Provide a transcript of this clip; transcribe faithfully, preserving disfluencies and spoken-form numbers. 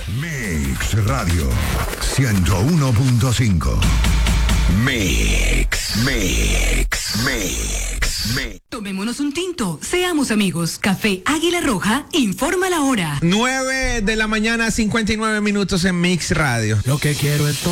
Mix Radio ciento uno punto cinco. Mix, Mix, Mix, Mix. Tomémonos un tinto, seamos amigos. Café Águila Roja informa la hora. nueve de la mañana, cincuenta y nueve minutos en Mix Radio. Lo que quiero es